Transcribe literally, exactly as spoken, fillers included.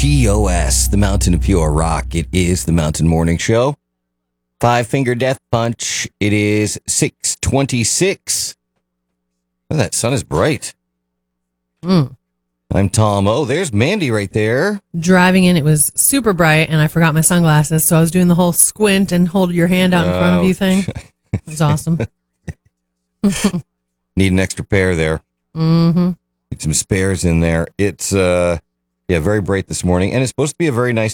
T O S, the Mountain of Pure Rock. It is the Mountain Morning Show. Five Finger Death Punch. It is six twenty-six. Oh, that sun is bright. Mm. I'm Tom. Oh, there's Mandy right there. Driving in, it was super bright, and I forgot my sunglasses, so I was doing the whole squint and hold your hand out in front of you thing. It was awesome. Need an extra pair there. Mm-hmm. Need some spares in there. It's, uh, yeah, very bright this morning, and it's supposed to be a very nice